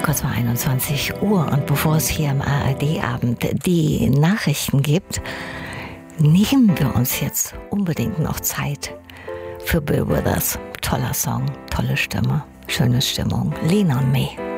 Kurz vor 21 Uhr. Und bevor es hier im ARD-Abend die Nachrichten gibt, nehmen wir uns jetzt unbedingt noch Zeit für Bill Withers. Toller Song, tolle Stimme, schöne Stimmung. Lean on Me.